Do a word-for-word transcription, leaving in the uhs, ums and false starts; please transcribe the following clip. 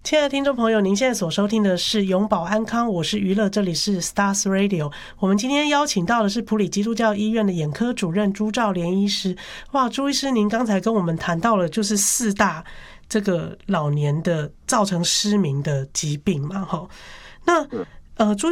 亲爱的听众朋友，您现在所收听的是永保安康，我是娱乐，这里是 Stars Radio。我们今天邀请到的是埔里基督教医院的眼科主任朱兆莲医师。哇，朱医师，您刚才跟我们谈到了就是四大这个老年的造成失明的疾病嘛，哈。那呃，朱